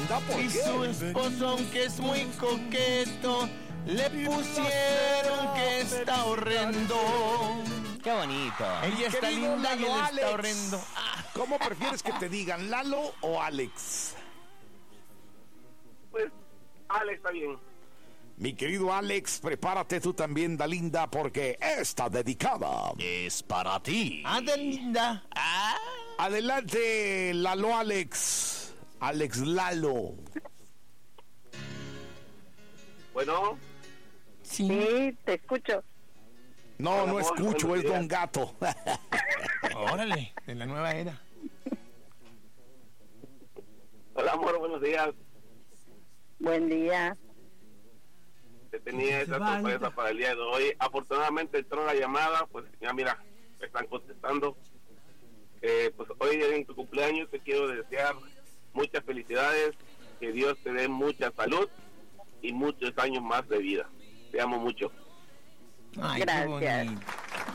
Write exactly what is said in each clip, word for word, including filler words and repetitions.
Dalinda, ¿por Y qué? su esposo, aunque es muy coqueto, le pusieron que está horrendo. Qué bonito. Ella está Querido linda y él Lalo está Alex. horrendo. Ah, ¿Cómo prefieres que te digan, Lalo o Alex? Pues, Alex está bien. Mi querido Alex, prepárate tú también, Dalinda, porque está dedicada. Es para ti. Adelinda. Ah. Adelante, Lalo Alex. Alex Lalo. Bueno, Sí. Sí, te escucho. No, Hola, no amor, escucho, buenos es días. Don Gato. Órale, de la nueva era. hola amor, buenos días. Buen día. Te tenía esa sorpresa para el día de hoy. Afortunadamente entró la llamada, pues ya mira, me están contestando. Eh, pues hoy en tu cumpleaños te quiero desear muchas felicidades, que Dios te dé mucha salud y muchos años más de vida. Te amo mucho. Ay, Gracias. qué bonito.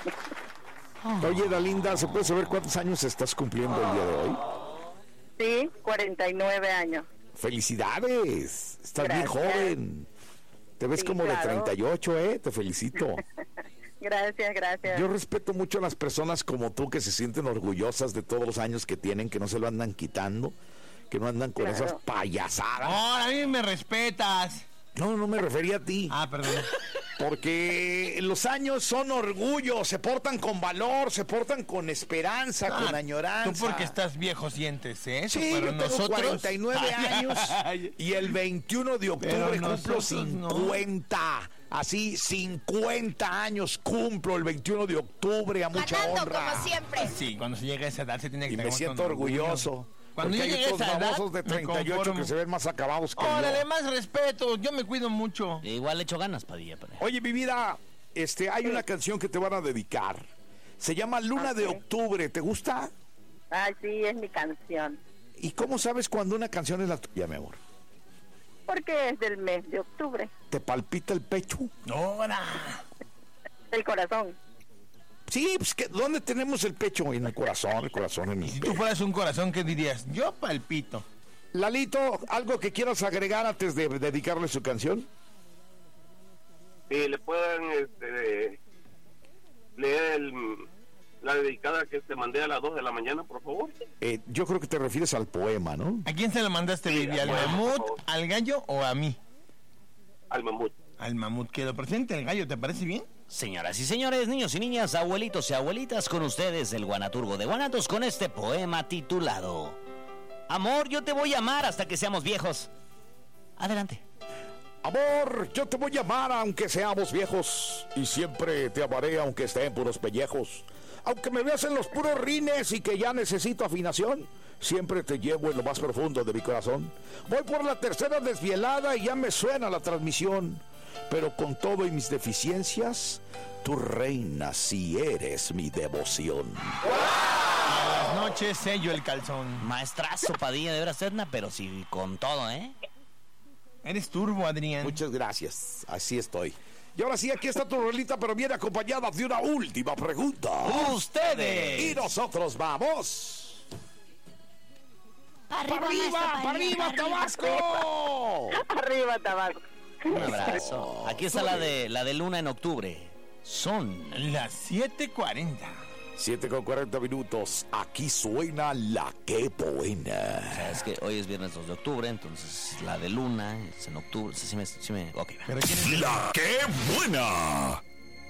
Oye, Dalinda, ¿se puede saber cuántos años estás cumpliendo el día de hoy? Sí, cuarenta y nueve años. ¡Felicidades! Estás bien Gracias. joven. Te ves Sí, como de claro. treinta y ocho, ¿eh? Te felicito. Gracias, gracias. Yo respeto mucho a las personas como tú que se sienten orgullosas de todos los años que tienen, que no se lo andan quitando, que no andan con Claro. esas payasadas. Ahora a mí me respetas. No, no me refería a ti. Ah, perdón. Porque los años son orgullo, se portan con valor, se portan con esperanza, Ah, con añoranza. Tú porque estás viejo sientes eso, Sí, pero yo tengo nosotros... cuarenta y nueve años y el veintiuno de octubre Pero cumplo nosotros no. cincuenta. Así, cincuenta años cumplo el veintiuno de octubre a mucha Ganando honra. como siempre. Sí, cuando se llega a esa edad se tiene que Y me tener siento con orgullo. orgulloso. Cuando porque yo hay llegue a otros esa edad, famosos de me treinta y ocho conformo. que se ven más acabados que Órale, yo. más respeto, yo me cuido mucho. Igual le echo ganas, Padilla. Padilla. Oye, mi vida, este, hay una canción que te van a dedicar. Se llama Luna de Ok. Octubre. ¿Te gusta? Ay, sí, es mi canción. ¿Y cómo sabes cuando una canción es la tuya, mi amor? Porque es del mes de octubre. ¿Te palpita el pecho? ¡Ahora! El corazón. Sí, pues, que, ¿dónde tenemos el pecho? En el corazón, el corazón en el Si pecho. tú fueras un corazón, ¿qué dirías? Yo palpito. Lalito, ¿algo que quieras agregar antes de dedicarle su canción? Si le pueden este, leer el, la dedicada que te mandé a las dos de la mañana, por favor. Eh, yo creo que te refieres al poema, ¿no? ¿A quién se lo mandaste, Sí, Vivi? ¿Al bueno, mamut, por favor. al gallo o a mí? Al mamut. Al mamut, que lo presente el gallo, ¿te parece bien? Señoras y señores, niños y niñas, abuelitos y abuelitas, con ustedes el Guanaturgo de Guanatos con este poema titulado Amor, yo te voy a amar hasta que seamos viejos. Adelante. Amor, yo te voy a amar aunque seamos viejos y siempre te amaré aunque esté en puros pellejos. Aunque me veas en los puros rines y que ya necesito afinación, siempre te llevo en lo más profundo de mi corazón. Voy por la tercera desvielada y ya me suena la transmisión. Pero con todo y mis deficiencias, tu reina sí eres mi devoción. Buenas noches, sello el calzón. Maestrazo, Padilla, de veras, Edna, pero sí con todo, ¿eh? Eres turbo, Adrián. Muchas gracias, así estoy. Y ahora sí, aquí está tu rolita, pero viene acompañada de una última pregunta. ¡Ustedes! Y nosotros vamos. Arriba, ¡Para arriba, maestro, para arriba, Tabasco! Arriba, Tabasco. Un abrazo. Aquí está la de la de Luna en octubre. Son Las siete cuarenta. siete con cuarenta minutos, aquí suena la que buena. O sea, es que hoy es viernes dos de octubre, entonces la de Luna es en octubre. Sí, sí me, sí me- ok, va. Pero ¿quién es el- La que buena.